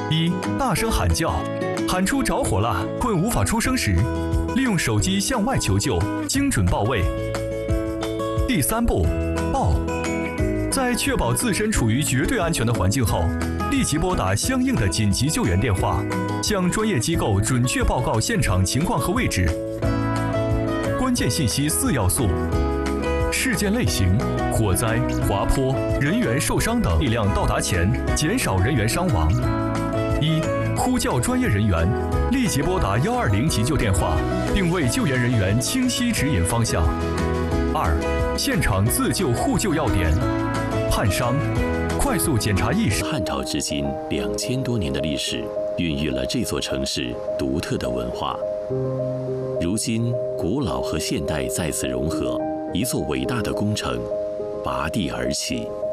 一、大声喊叫，喊出着火了，困无法出声时，利用手机向外求救，精准报位。第3步，报。在确保自身处于绝对安全的环境后，立即拨打相应的紧急救援电话，向专业机构准确报告现场情况和位置。关键信息4要素：事件类型、火灾、滑坡、人员受伤等，力量到达前减少人员伤亡。一、呼叫专业人员，立即拨打120急救电话，并为救援人员清晰指引方向。2、现场自救互救要点：焊伤，快速检查意识。 汉朝至今2000多年的历史，孕育了这座城市独特的文化。如今，古老和现代再次融合，一座伟大的工程拔地而起。